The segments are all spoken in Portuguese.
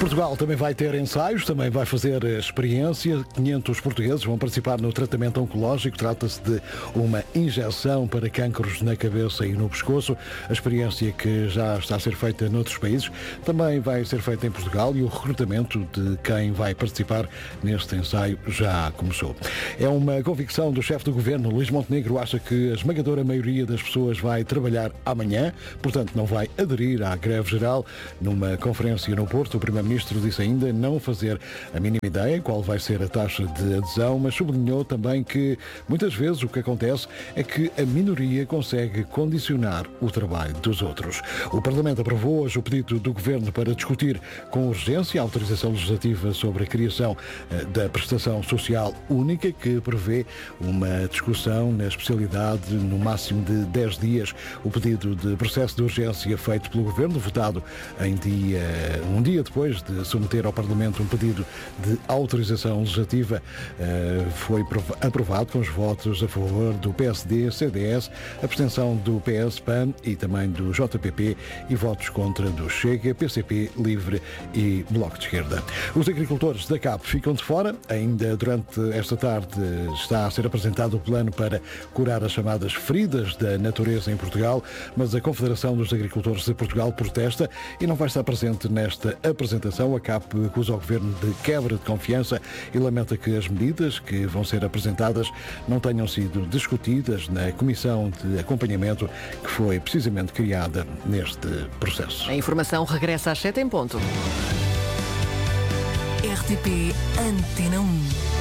Portugal também vai ter ensaios, também vai fazer experiência. 500 portugueses vão participar no tratamento oncológico. Trata-se de uma injeção para cancros na cabeça e no pescoço. A experiência que já está a ser feita noutros países também vai ser feita em Portugal e o recrutamento de quem vai participar neste ensaio já começou. É uma convicção do chefe do governo. Luís Montenegro acha que a esmagadora maioria das pessoas vai trabalhar amanhã, portanto não vai aderir à greve geral. Numa conferência no Porto, o Primeiro-Ministro disse ainda não fazer a mínima ideia qual vai ser a taxa de adesão, mas sublinhou também que muitas vezes o que acontece é que a minoria consegue condicionar o trabalho dos outros. O Parlamento aprovou hoje o pedido do Governo para discutir com urgência a autorização legislativa sobre a criação da prestação social única, que prevê uma discussão na especialidade no máximo de 10 dias. O pedido de processo de urgência feito pelo Governo, votado um dia depois de submeter ao Parlamento um pedido de autorização legislativa, foi aprovado com os votos a favor do PSD, CDS, abstenção do PS, PAN e também do JPP e votos contra do Chega, PCP, Livre e Bloco de Esquerda. Os agricultores da CAP ficam de fora. Ainda durante esta tarde está a ser apresentado o plano para curar as chamadas feridas da natureza em Portugal, mas a Confederação dos Agricultores de Portugal protesta e não vai estar presente nesta apresentação. A CAP acusa o Governo de quebra de confiança e lamenta que as medidas que vão ser apresentadas não tenham sido discutidas na Comissão de Acompanhamento que foi precisamente criada neste processo. A informação regressa às 7 em ponto. RTP Antena 1.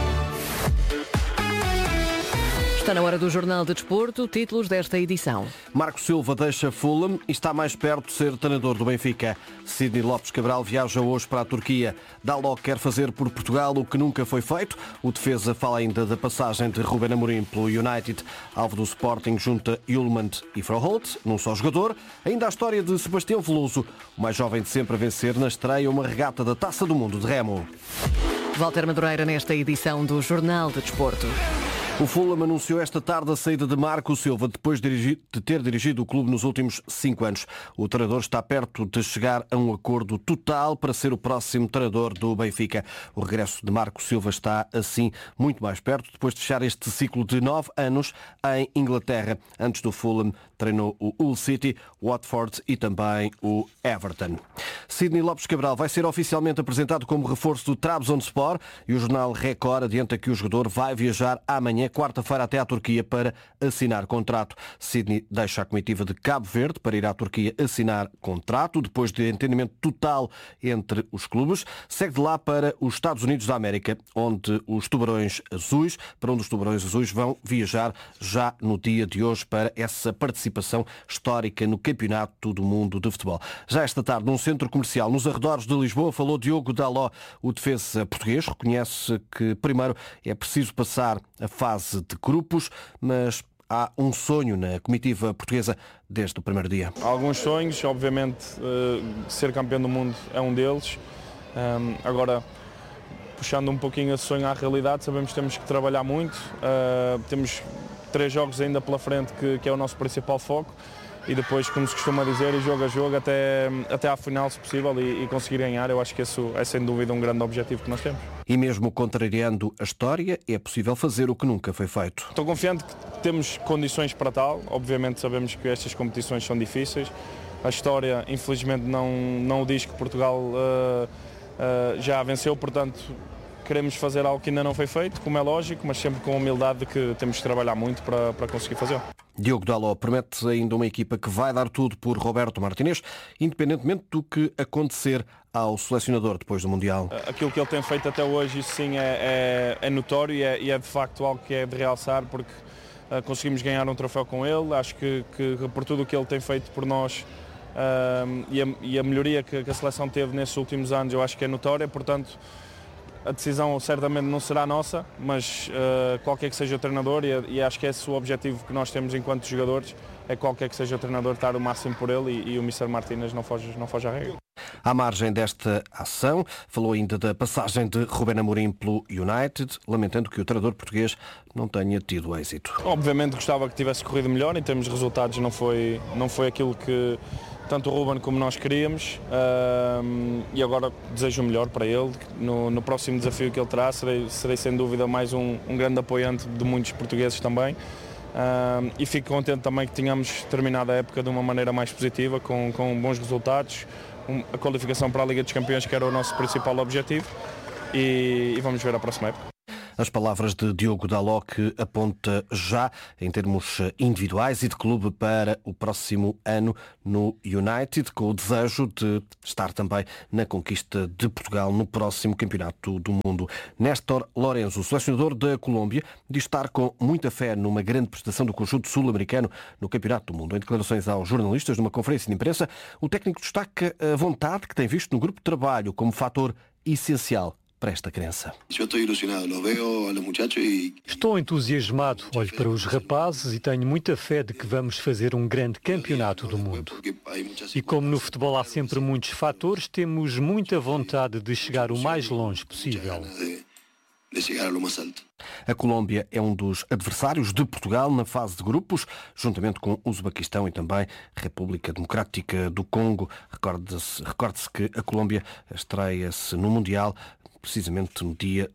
Está na hora do Jornal de Desporto, títulos desta edição. Marco Silva deixa Fulham e está mais perto de ser treinador do Benfica. Sidney Lopes Cabral viaja hoje para a Turquia. Dalot quer fazer por Portugal o que nunca foi feito. O defesa fala ainda da passagem de Ruben Amorim pelo United. Alvo do Sporting junta Hjulmand e Froholt, num só jogador. Ainda a história de Sebastião Veloso, o mais jovem de sempre a vencer na estreia uma regata da Taça do Mundo de Remo. Walter Madureira nesta edição do Jornal de Desporto. O Fulham anunciou esta tarde a saída de Marco Silva, depois de ter dirigido o clube nos últimos 5 anos. O treinador está perto de chegar a um acordo total para ser o próximo treinador do Benfica. O regresso de Marco Silva está, assim, muito mais perto, depois de fechar este ciclo de 9 anos em Inglaterra. Antes do Fulham, treinou o Hull City, Watford e também o Everton. Sidney Lopes Cabral vai ser oficialmente apresentado como reforço do Trabzonspor e o jornal Record adianta que o jogador vai viajar amanhã, quarta-feira, até à Turquia para assinar contrato. Sidney deixa a comitiva de Cabo Verde para ir à Turquia assinar contrato, depois de entendimento total entre os clubes. Segue de lá para os Estados Unidos da América, onde os Tubarões Azuis, vão viajar já no dia de hoje para essa participação histórica no Campeonato do Mundo de Futebol. Já esta tarde, num centro comercial nos arredores de Lisboa, falou Diogo Dalot. O defesa português reconhece que primeiro é preciso passar a fase de grupos, mas há um sonho na comitiva portuguesa desde o primeiro dia. Há alguns sonhos, obviamente ser campeão do mundo é um deles. Agora, puxando um pouquinho esse sonho à realidade, sabemos que temos que trabalhar muito. Temos 3 jogos ainda pela frente que é o nosso principal foco. E depois, como se costuma dizer, jogo a jogo até à final, se possível, e conseguir ganhar. Eu acho que isso é sem dúvida um grande objetivo que nós temos. E mesmo contrariando a história, é possível fazer o que nunca foi feito. Estou confiante que temos condições para tal. Obviamente sabemos que estas competições são difíceis. A história, infelizmente, não o diz que Portugal já venceu, portanto queremos fazer algo que ainda não foi feito, como é lógico, mas sempre com a humildade de que temos de trabalhar muito para conseguir fazer. Diogo Dalot promete ainda uma equipa que vai dar tudo por Roberto Martínez, independentemente do que acontecer ao selecionador depois do Mundial. Aquilo que ele tem feito até hoje, isso sim é notório e é de facto algo que é de realçar, porque conseguimos ganhar um troféu com ele. Acho que por tudo o que ele tem feito por nós e a melhoria que a seleção teve nesses últimos anos, eu acho que é notória, portanto a decisão certamente não será nossa, mas qualquer que seja o treinador, e acho que esse é o objetivo que nós temos enquanto jogadores, é qualquer que seja o treinador estar o máximo por ele e o Mr. Martínez não foge à regra. À margem desta ação, falou ainda da passagem de Ruben Amorim pelo United, lamentando que o treinador português não tenha tido êxito. Obviamente gostava que tivesse corrido melhor, em termos de resultados não foi aquilo que tanto o Ruben como nós queríamos, e agora desejo o melhor para ele. No próximo desafio que ele terá, serei sem dúvida mais um grande apoiante de muitos portugueses também. E fico contente também que tenhamos terminado a época de uma maneira mais positiva, com bons resultados, a qualificação para a Liga dos Campeões, que era o nosso principal objetivo, e vamos ver a próxima época. As palavras de Diogo Dalot, que aponta já em termos individuais e de clube para o próximo ano no United, com o desejo de estar também na conquista de Portugal no próximo Campeonato do Mundo. Néstor Lourenço, selecionador da Colômbia, diz estar com muita fé numa grande prestação do conjunto sul-americano no Campeonato do Mundo. Em declarações aos jornalistas numa conferência de imprensa, o técnico destaca a vontade que tem visto no grupo de trabalho como fator essencial para esta crença. Estou entusiasmado, olho para os rapazes e tenho muita fé de que vamos fazer um grande campeonato do mundo. E como no futebol há sempre muitos fatores, temos muita vontade de chegar o mais longe possível. A Colômbia é um dos adversários de Portugal na fase de grupos, juntamente com o Uzbequistão e também a República Democrática do Congo. Recorde-se que a Colômbia estreia-se no Mundial precisamente no dia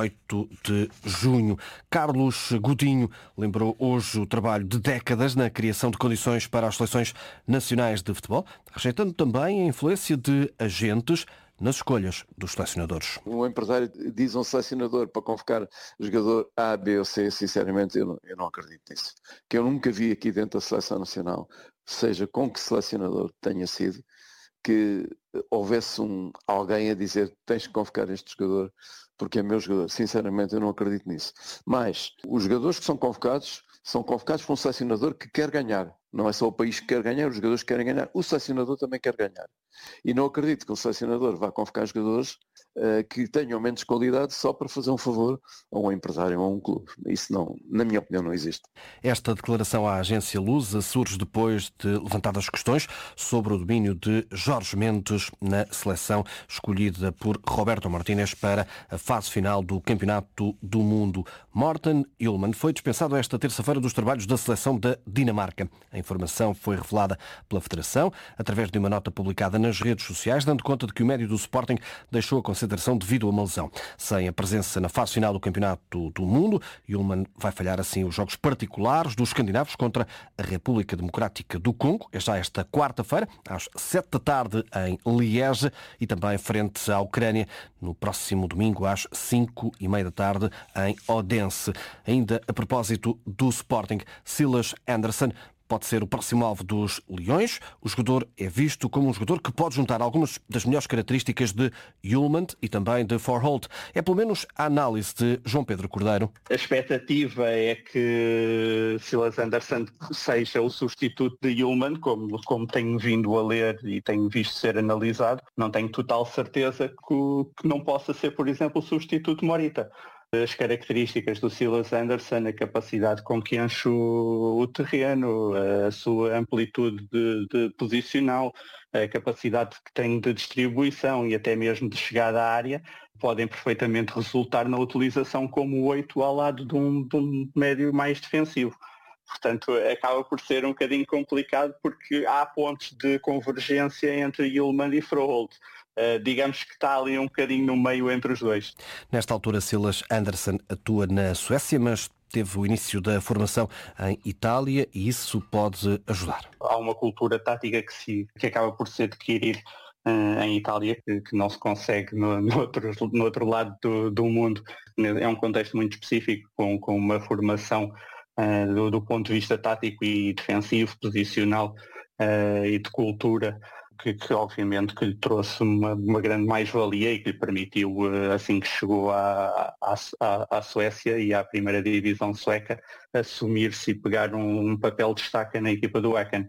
18 de junho. Carlos Godinho lembrou hoje o trabalho de décadas na criação de condições para as seleções nacionais de futebol, rejeitando também a influência de agentes nas escolhas dos selecionadores. Um empresário diz a um selecionador para convocar jogador A, B ou C, sinceramente eu não acredito nisso. Que eu nunca vi aqui dentro da seleção nacional, seja com que selecionador tenha sido, que houvesse alguém a dizer tens que convocar este jogador porque é meu jogador. Sinceramente eu não acredito nisso. Mas os jogadores que são convocados por um selecionador que quer ganhar. Não é só o país que quer ganhar, os jogadores que querem ganhar. O selecionador também quer ganhar. E não acredito que um selecionador vá convocar jogadores que tenham menos qualidade só para fazer um favor a um empresário ou a um clube. Isso não, na minha opinião, não existe. Esta declaração à agência Lusa surge depois de levantadas questões sobre o domínio de Jorge Mendes na seleção escolhida por Roberto Martínez para a fase final do Campeonato do Mundo. Morten Ullmann foi dispensado esta terça-feira dos trabalhos da seleção da Dinamarca. A informação foi revelada pela Federação através de uma nota publicada nas redes sociais, dando conta de que o médio do Sporting deixou a concentração devido a uma lesão. Sem a presença na fase final do Campeonato do Mundo, Ullmann vai falhar assim os jogos particulares dos escandinavos contra a República Democrática do Congo. É já esta quarta-feira, às 7 da tarde, em Liege, e também frente à Ucrânia, no próximo domingo, às 5:30 da tarde, em Odense. Ainda a propósito do Sporting, Silas Anderson pode ser o próximo alvo dos Leões. O jogador é visto como um jogador que pode juntar algumas das melhores características de Ullmann e também de Forholt. É pelo menos a análise de João Pedro Cordeiro. A expectativa é que Silas Anderson seja o substituto de Ullmann, como tenho vindo a ler e tenho visto ser analisado. Não tenho total certeza que não possa ser, por exemplo, o substituto de Morita. As características do Silas Anderson, a capacidade com que enche o terreno, a sua amplitude de posicional, a capacidade que tem de distribuição e até mesmo de chegada à área, podem perfeitamente resultar na utilização como 8 ao lado de um médio mais defensivo. Portanto, acaba por ser um bocadinho complicado porque há pontos de convergência entre Ullmann e Forholt. Digamos que está ali um bocadinho no meio entre os dois. Nesta altura, Silas Anderson atua na Suécia, mas teve o início da formação em Itália e isso pode ajudar. Há uma cultura tática que acaba por se adquirir em Itália, que não se consegue no outro lado do mundo. É um contexto muito específico, com uma formação do ponto de vista tático e defensivo, posicional e de cultura, que obviamente que lhe trouxe uma grande mais-valia e que lhe permitiu, assim que chegou à Suécia e à primeira divisão sueca, assumir-se e pegar um papel de destaque na equipa do Häcken.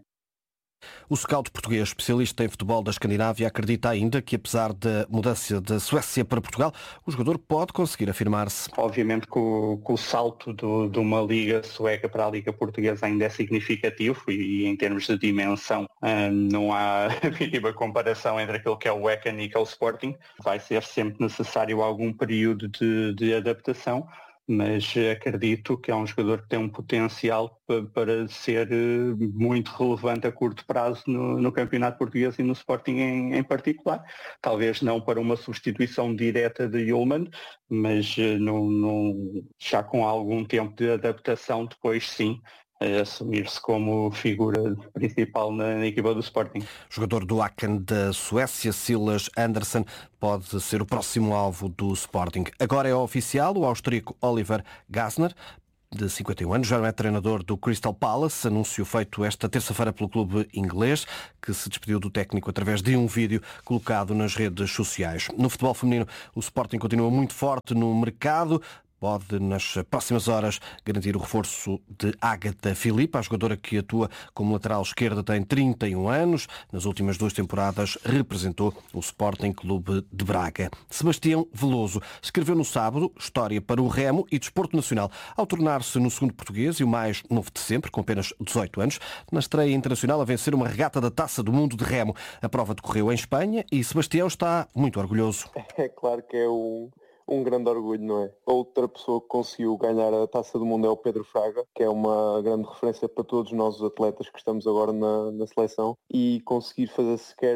O scout português especialista em futebol da Escandinávia acredita ainda que, apesar da mudança da Suécia para Portugal, o jogador pode conseguir afirmar-se. Obviamente que o salto de uma liga sueca para a liga portuguesa ainda é significativo e em termos de dimensão não há a mínima comparação entre aquilo que é o Häcken e que é o Sporting. Vai ser sempre necessário algum período de adaptação, mas acredito que é um jogador que tem um potencial para ser muito relevante a curto prazo no Campeonato Português e no Sporting em particular. Talvez não para uma substituição direta de Yulman, mas já com algum tempo de adaptação, depois sim, assumir-se como figura principal na equipa do Sporting. O jogador do Häcken da Suécia, Silas Andersson, pode ser o próximo alvo do Sporting. Agora é oficial, o austríaco Oliver Glasner, de 51 anos, já não é treinador do Crystal Palace, anúncio feito esta terça-feira pelo clube inglês, que se despediu do técnico através de um vídeo colocado nas redes sociais. No futebol feminino, o Sporting continua muito forte no mercado. Pode, nas próximas horas, garantir o reforço de Ágata Filipe. A jogadora que atua como lateral esquerda tem 31 anos. Nas últimas 2 temporadas representou o Sporting Clube de Braga. Sebastião Veloso escreveu no sábado História para o Remo e Desporto Nacional, ao tornar-se no segundo português e o mais novo de sempre, com apenas 18 anos, na estreia internacional a vencer uma regata da Taça do Mundo de Remo. A prova decorreu em Espanha e Sebastião está muito orgulhoso. É claro que é um grande orgulho, não é? Outra pessoa que conseguiu ganhar a Taça do Mundo é o Pedro Fraga, que é uma grande referência para todos nós os atletas que estamos agora na seleção, e conseguir fazer sequer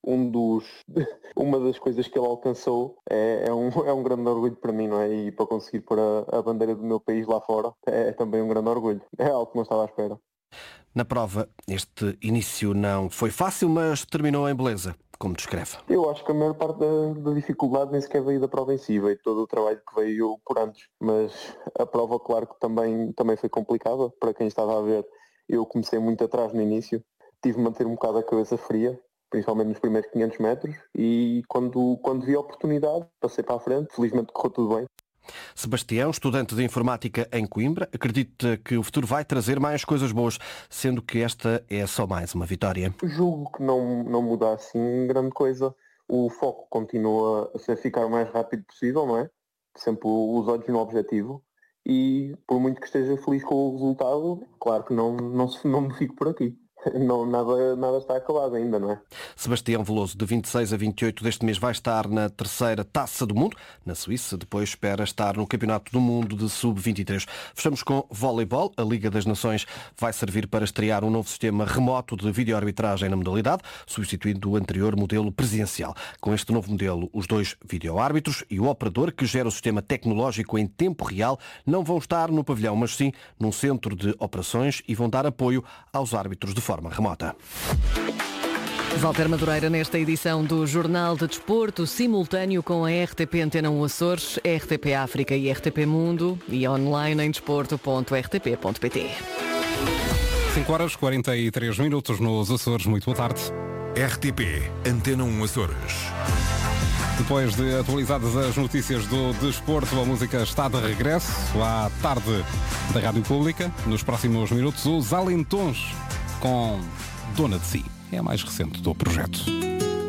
uma das coisas que ele alcançou é um grande orgulho para mim, não é? E para conseguir pôr a bandeira do meu país lá fora é também um grande orgulho. É algo que não estava à espera. Na prova, este início não foi fácil, mas terminou em beleza, como descreve. Eu acho que a maior parte da dificuldade nem sequer veio da prova em si, veio todo o trabalho que veio por antes. Mas a prova, claro que também foi complicada. Para quem estava a ver, eu comecei muito atrás no início. Tive de manter um bocado a cabeça fria, principalmente nos primeiros 500 metros. E quando vi a oportunidade, passei para a frente. Felizmente correu tudo bem. Sebastião, estudante de informática em Coimbra, acredita que o futuro vai trazer mais coisas boas, sendo que esta é só mais uma vitória. Julgo que não muda assim grande coisa. O foco continua a ser ficar o mais rápido possível, não é? Sempre os olhos no objetivo. E por muito que esteja feliz com o resultado, claro que não me fico por aqui. Nada está acabado ainda, não é? Sebastião Veloso, de 26 a 28 deste mês, vai estar na terceira Taça do Mundo, na Suíça. Depois espera estar no Campeonato do Mundo de Sub-23. Fechamos com voleibol. A Liga das Nações vai servir para estrear um novo sistema remoto de videoarbitragem na modalidade, substituindo o anterior modelo presencial. Com este novo modelo, os 2 videoárbitros e o operador, que gera o sistema tecnológico em tempo real, não vão estar no pavilhão, mas sim num centro de operações, e vão dar apoio aos árbitros de forma remota. Walter Madureira nesta edição do Jornal de Desporto, simultâneo com a RTP Antena 1 Açores, RTP África e RTP Mundo, e online em desporto.rtp.pt. 5h43 nos Açores. Muito boa tarde. RTP Antena 1 Açores. Depois de atualizadas as notícias do desporto, a música está de regresso à tarde da Rádio Pública. Nos próximos minutos, os Alentons com Dona de Si. É a mais recente do projeto.